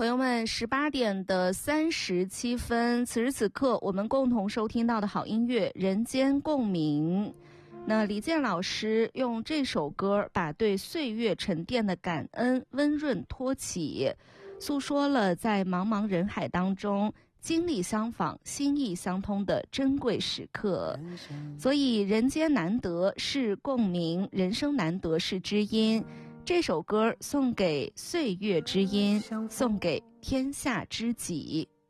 朋友们，18:37，此时此刻我们共同收听到的好音乐《人间共鸣》。那李健老师用这首歌把对岁月沉淀的感恩温润托起，诉说了在茫茫人海当中经历相仿、心意相通的珍贵时刻。所以人间难得是共鸣，人生难得是知音。这首歌送给岁月之音，送给天下知己。